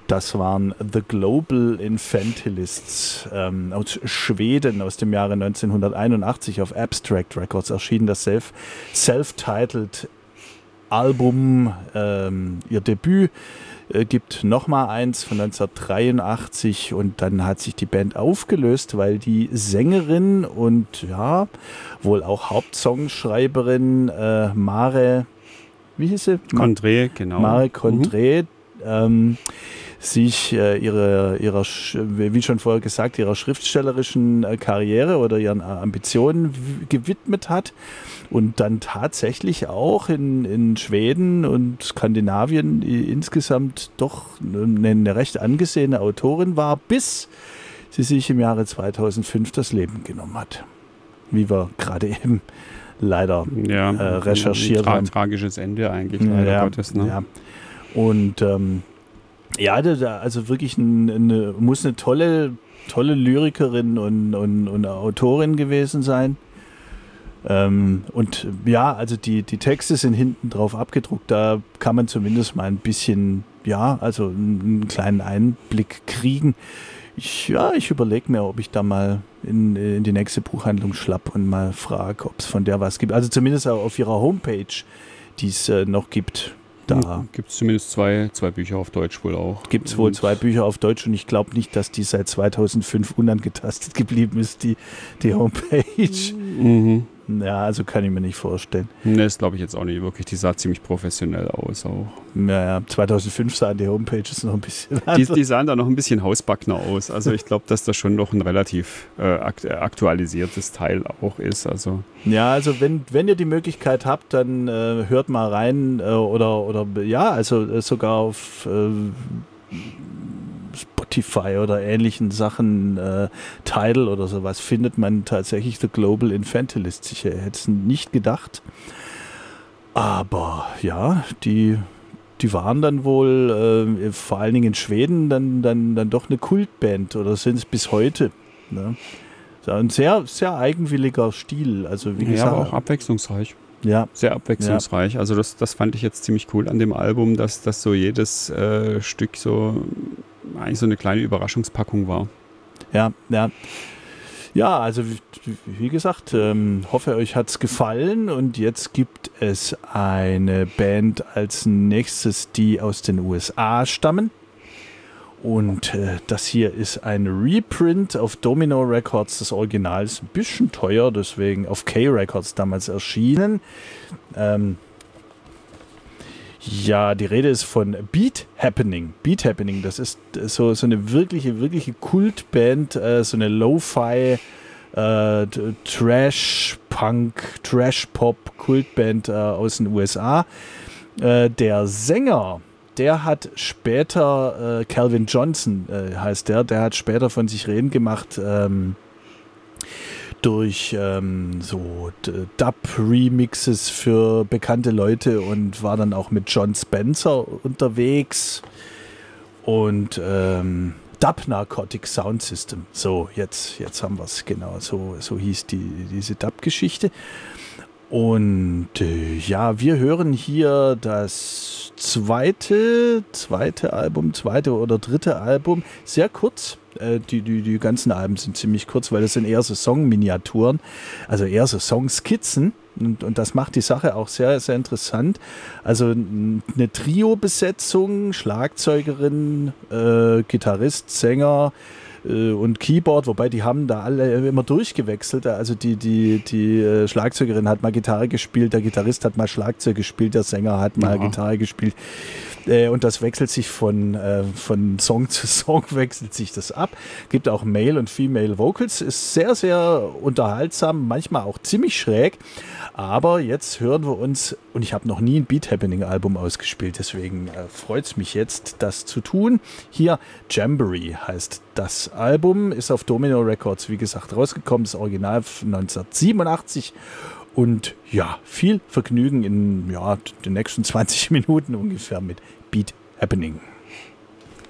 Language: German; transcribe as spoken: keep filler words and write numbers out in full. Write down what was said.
Das waren The Global Infantilists ähm, aus Schweden aus dem Jahre neunzehnhunderteinundachtzig auf Abstract Records erschienen, das Self, Self-Titled Album, ähm, ihr Debüt. Äh, gibt nochmal eins von neunzehnhundertdreiundachtzig und dann hat sich die Band aufgelöst, weil die Sängerin und ja, wohl auch Hauptsongschreiberin äh, Mare, wie hieß sie? Condré, genau. Mare Condré, mhm. ähm, sich äh, ihre, ihrer, wie schon vorher gesagt, ihrer schriftstellerischen äh, Karriere oder ihren Ambitionen w- gewidmet hat und dann tatsächlich auch in, in Schweden und Skandinavien insgesamt doch eine, eine recht angesehene Autorin war, bis sie sich im Jahre zweitausendfünf das Leben genommen hat. Wie wir gerade eben leider ja, äh, recherchiert tra- haben. Tragisches Ende eigentlich, leider ja, Gottes. Ne? Ja. Und ähm, ja, da, also wirklich ein, eine, muss eine tolle, tolle Lyrikerin und, und, und Autorin gewesen sein. Ähm, und ja, also die, die Texte sind hinten drauf abgedruckt, da kann man zumindest mal ein bisschen, ja, also einen, einen kleinen Einblick kriegen. Ich, ja, ich überlege mir, ob ich da mal in, in die nächste Buchhandlung schlapp und mal frage, ob es von der was gibt. Also zumindest auch auf ihrer Homepage, die es äh, noch gibt. Da gibt es zumindest zwei, zwei Bücher auf Deutsch wohl auch. Gibt es wohl zwei Bücher auf Deutsch und ich glaube nicht, dass die seit zweitausendfünf unangetastet geblieben ist, die, die Homepage. Mhm. Ja, also kann ich mir nicht vorstellen. Ne, das glaube ich jetzt auch nicht wirklich. Die sah ziemlich professionell aus auch. Ja, ja. zweitausendfünf sahen die Homepages noch ein bisschen Die, die sahen da noch ein bisschen hausbackner aus. Also ich glaube, dass das schon noch ein relativ äh, aktualisiertes Teil auch ist. Also ja, also wenn, wenn ihr die Möglichkeit habt, dann äh, hört mal rein äh, oder, oder ja, also äh, sogar auf äh, Spotify oder ähnlichen Sachen, äh, Tidal oder sowas, findet man tatsächlich The Global Infantilist. Ich hätte es nicht gedacht. Aber ja, die, die waren dann wohl, äh, vor allen Dingen in Schweden, dann, dann, dann doch eine Kultband oder sind es bis heute. Ne? So ein sehr, sehr eigenwilliger Stil. Also wie ja, gesagt, aber auch abwechslungsreich. Ja. Sehr abwechslungsreich. Ja. Also das, das fand ich jetzt ziemlich cool an dem Album, dass, dass so jedes äh, Stück so eigentlich so eine kleine Überraschungspackung war. Ja, ja. Ja, also wie, wie gesagt, ähm, hoffe euch hat es gefallen und jetzt gibt es eine Band als nächstes, die aus den U S A stammen. Und äh, das hier ist ein Reprint auf Domino Records. Das Original ist ein bisschen teuer, deswegen auf K-Records damals erschienen. Ähm, ja, die Rede ist von Beat Happening. Beat Happening, das ist so, so eine wirkliche, wirkliche Kultband, äh, so eine Lo-Fi, äh, Trash-Punk, Trash-Pop-Kultband äh, aus den U S A. Äh, der Sänger, der hat später, äh, Calvin Johnson äh, heißt der, der hat später von sich reden gemacht, ähm, durch ähm, so Dub-Remixes für bekannte Leute und war dann auch mit John Spencer unterwegs und ähm, Dub Narcotic Sound System. So, jetzt, jetzt haben wir es, genau, so, so hieß die, diese Dub-Geschichte. Und äh, ja, wir hören hier das zweite, zweite Album, zweite oder dritte Album, sehr kurz. Äh, die, die, die ganzen Alben sind ziemlich kurz, weil das sind eher so Songminiaturen, also eher so Songskizzen. Und, und das macht die Sache auch sehr, sehr interessant. Also eine Trio-Besetzung, Schlagzeugerin, äh, Gitarrist, Sänger, und Keyboard, wobei die haben da alle immer durchgewechselt. Also die, die, die Schlagzeugerin hat mal Gitarre gespielt, der Gitarrist hat mal Schlagzeug gespielt, der Sänger hat mal ja. Gitarre gespielt. Und das wechselt sich von, von Song zu Song, wechselt sich das ab. Gibt auch Male und Female Vocals, ist sehr, sehr unterhaltsam, manchmal auch ziemlich schräg. Aber jetzt hören wir uns, und ich habe noch nie ein Beat Happening Album ausgespielt, deswegen äh, freut es mich jetzt, das zu tun. Hier Jamboree heißt das Album, ist auf Domino Records, wie gesagt, rausgekommen, das Original neunzehnhundertsiebenundachtzig. Und ja, viel Vergnügen in ja, den nächsten zwanzig Minuten ungefähr mit Beat Happening.